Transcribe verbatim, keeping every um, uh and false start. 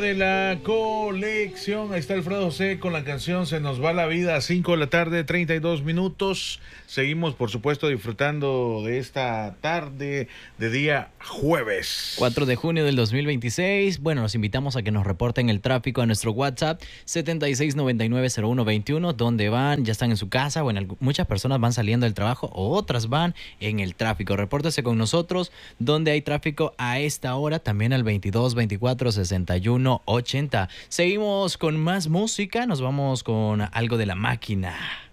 De la colección, ahí está Alfredo José con la canción Se nos va la vida, a cinco de la tarde, treinta y dos minutos. Seguimos, por supuesto, disfrutando de esta tarde de día jueves. cuatro de junio del dos mil veintiséis. Bueno, los invitamos a que nos reporten el tráfico a nuestro WhatsApp setenta y seis noventa y nueve cero uno veintiuno. ¿Dónde van? ¿Ya están en su casa? Bueno, muchas personas van saliendo del trabajo o otras van en el tráfico. Repórtese con nosotros donde hay tráfico a esta hora, también al veintidós veinticuatro sesenta y uno ochenta. Seguimos con más música, nos vamos con algo de La Máquina.